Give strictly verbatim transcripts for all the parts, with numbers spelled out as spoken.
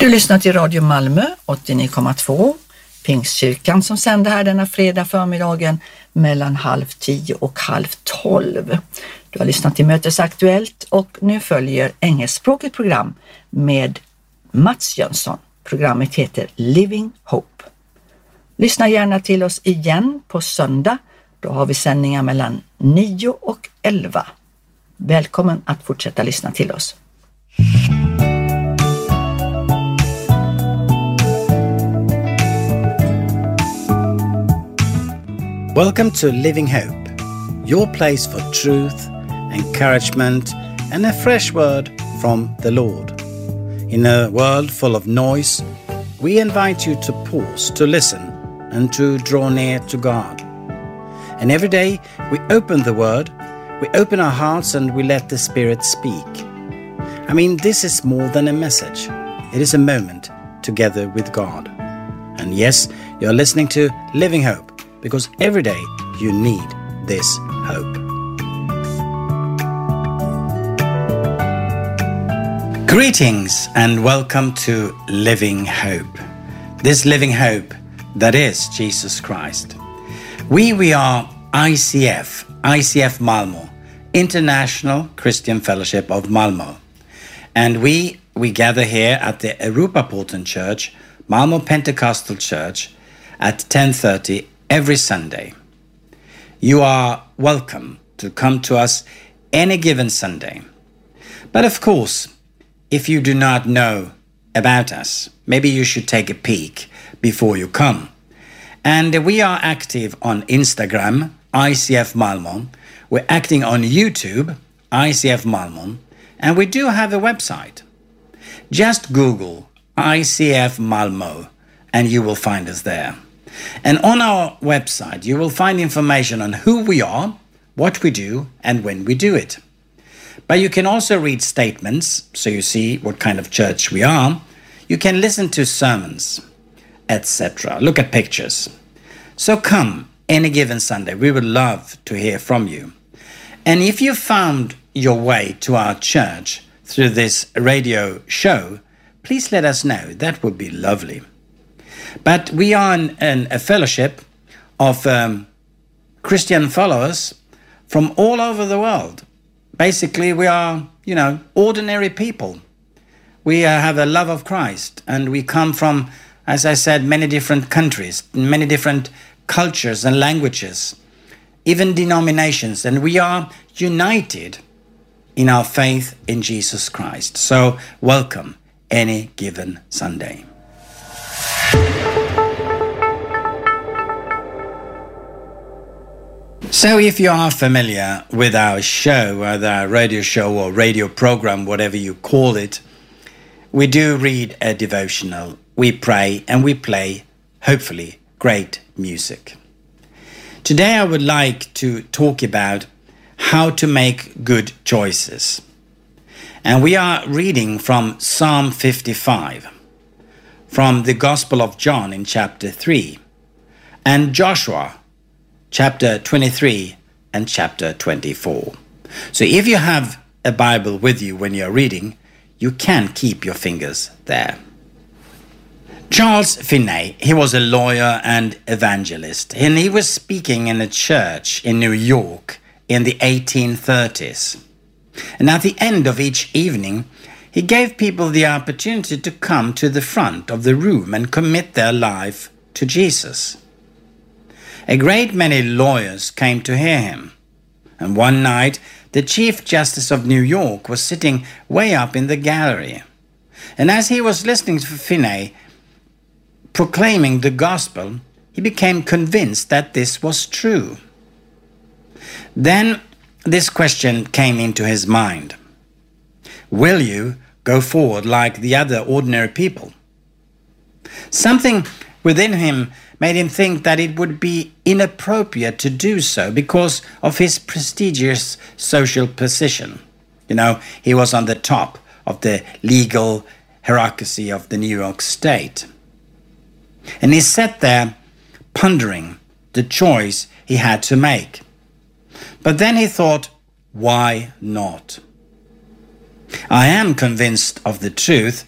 Du lyssnar till Radio Malmö åttionio komma två, Pingstkyrkan som sänder här denna fredag förmiddagen mellan halv tio och halv tolv. Du har lyssnat till Mötesaktuellt och nu följer engelskspråkigt program med Mats Jönsson. Programmet heter Living Hope. Lyssna gärna till oss igen på söndag. Då har vi sändningar mellan nio och elva. Välkommen att fortsätta lyssna till oss. Welcome to Living Hope, your place for truth, encouragement, and a fresh word from the Lord. In a world full of noise, we invite you to pause, to listen, and to draw near to God. And every day we open the Word, we open our hearts, and we let the Spirit speak. I mean, this is more than a message. It is a moment together with God. And yes, you're listening to Living Hope, because every day you need this hope. Greetings and welcome to Living Hope. This Living Hope that is Jesus Christ. We, we are I C F, I C F Malmö, International Christian Fellowship of Malmö. And we, we gather here at the Europaporten Church, Malmö Pentecostal Church, at ten thirty every Sunday. You are welcome to come to us any given Sunday. But of course, if you do not know about us, maybe you should take a peek before you come. And we are active on Instagram, I C F Malmö. We're acting on YouTube, I C F Malmö. And we do have a website. Just Google I C F Malmö and you will find us there. And on our website, you will find information on who we are, what we do, and when we do it. But you can also read statements, so you see what kind of church we are. You can listen to sermons, et cetera. Look at pictures. So come any given Sunday. We would love to hear from you. And if you found your way to our church through this radio show, please let us know. That would be lovely. But we are in, in a fellowship of um, Christian followers from all over the world. Basically, we are, you know, ordinary people. We uh, have a love of Christ, and we come from, as I said, many different countries, many different cultures and languages, even denominations, and we are united in our faith in Jesus Christ. So, welcome any given Sunday. So if you are familiar with our show, whether our radio show or radio program, whatever you call it, we do read a devotional, we pray, and we play, hopefully, great music. Today I would like to talk about how to make good choices. And we are reading from Psalm fifty-five, from the Gospel of John in chapter three, and Joshua chapter twenty-three and chapter twenty-four. So if you have a Bible with you when you're reading, you can keep your fingers there. Charles Finney, he was a lawyer and evangelist, and he was speaking in a church in New York in the eighteen thirties. And at the end of each evening, he gave people the opportunity to come to the front of the room and commit their life to Jesus. A great many lawyers came to hear him, and one night the Chief Justice of New York was sitting way up in the gallery. And as he was listening to Finney proclaiming the gospel, he became convinced that this was true. Then this question came into his mind. Will you go forward like the other ordinary people? Something within him made him think that it would be inappropriate to do so because of his prestigious social position. You know, he was on the top of the legal hierarchy of the New York State. And he sat there pondering the choice he had to make. But then he thought, why not? I am convinced of the truth.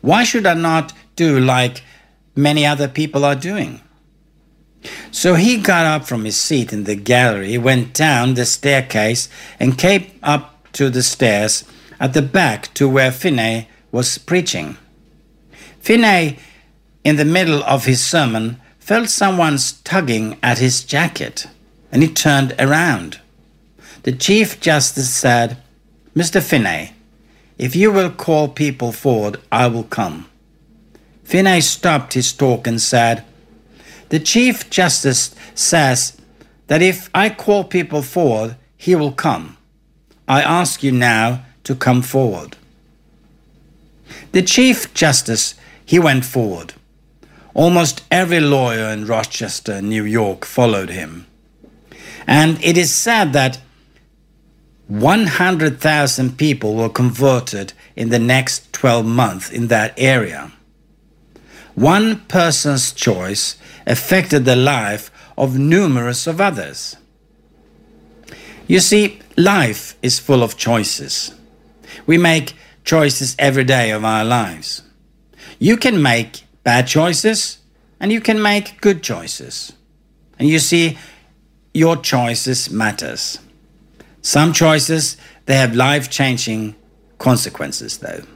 Why should I not do like many other people are doing? So he got up from his seat in the gallery, went down the staircase, and came up to the stairs at the back to where Finney was preaching. Finney, in the middle of his sermon, felt someone tugging at his jacket, and he turned around. The Chief Justice said, "Mister Finney, if you will call people forward, I will come." Finney stopped his talk and said, "The Chief Justice says that if I call people forward, he will come. I ask you now to come forward." The Chief Justice, he went forward. Almost every lawyer in Rochester, New York, followed him. And it is said that one hundred thousand people were converted in the next twelve months in that area. One person's choice affected the life of numerous of others. You see, life is full of choices. We make choices every day of our lives. You can make bad choices and you can make good choices. And you see, your choices matters. Some choices, they have life-changing consequences though.